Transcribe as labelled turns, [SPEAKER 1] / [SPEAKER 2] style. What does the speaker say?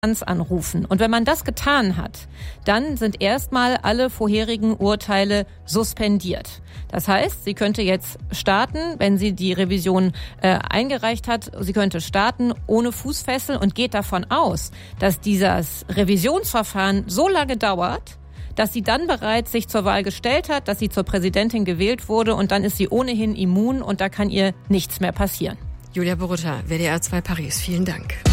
[SPEAKER 1] anrufen. Und wenn man das getan hat, dann sind erstmal alle vorherigen Urteile suspendiert. Das heißt, sie könnte jetzt starten, wenn sie die Revision eingereicht hat, sie könnte starten ohne Fußfessel und geht davon aus, dass dieses Revisionsverfahren so lange dauert, dass sie dann bereits sich zur Wahl gestellt hat, dass sie zur Präsidentin gewählt wurde und dann ist sie ohnehin immun und da kann ihr nichts mehr passieren.
[SPEAKER 2] Julia Borutta, WDR 2 Paris, vielen Dank.